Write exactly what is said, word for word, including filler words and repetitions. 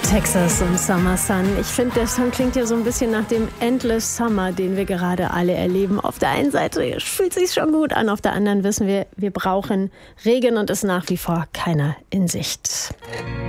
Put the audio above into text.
Texas und Summer Sun. Ich finde, der Song klingt ja so ein bisschen nach dem Endless Summer, den wir gerade alle erleben. Auf der einen Seite fühlt es sich schon gut an, auf der anderen wissen wir, wir brauchen Regen und ist nach wie vor keiner in Sicht.